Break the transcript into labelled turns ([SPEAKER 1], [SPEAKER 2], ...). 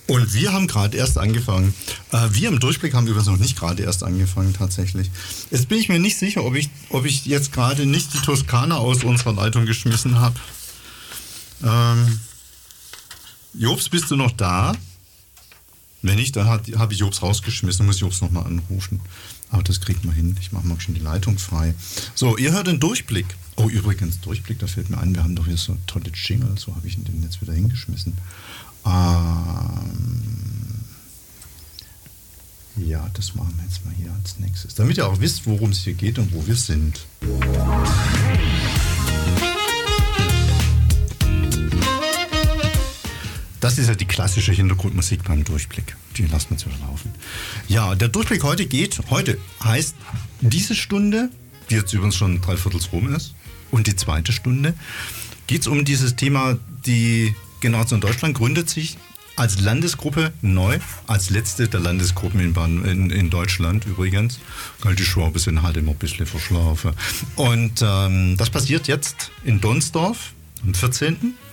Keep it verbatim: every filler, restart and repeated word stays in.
[SPEAKER 1] Und wir haben gerade erst angefangen. Äh, wir im Durchblick haben übrigens noch nicht gerade erst angefangen, tatsächlich. Jetzt bin ich mir nicht sicher, ob ich, ob ich jetzt gerade nicht die Toskana aus unserer Leitung geschmissen habe. Ähm, Jobs, bist du noch da? Wenn nicht, dann habe ich Jobs rausgeschmissen, muss Jobs nochmal anrufen. Aber das kriegt man hin. Ich mache mal schon die Leitung frei. So, ihr hört den Durchblick. Oh, übrigens, Durchblick, da fällt mir ein, wir haben doch hier so tolle Jingle. So habe ich ihn denn jetzt wieder hingeschmissen. Ähm, ja, das machen wir jetzt mal hier als nächstes. Damit ihr auch wisst, worum es hier geht und wo wir sind. Das ist ja die klassische Hintergrundmusik beim Durchblick. Die lassen wir jetzt wieder laufen. Ja, der Durchblick heute geht, heute heißt diese Stunde, die jetzt übrigens schon dreiviertels rum ist, und die zweite Stunde, geht es um dieses Thema, die Generation Deutschland gründet sich als Landesgruppe neu, als letzte der Landesgruppen in, Baden, in, in Deutschland übrigens. Die Schwaben sind halt immer ein bisschen verschlafen. Und ähm, das passiert jetzt in Donsdorf am vierzehnten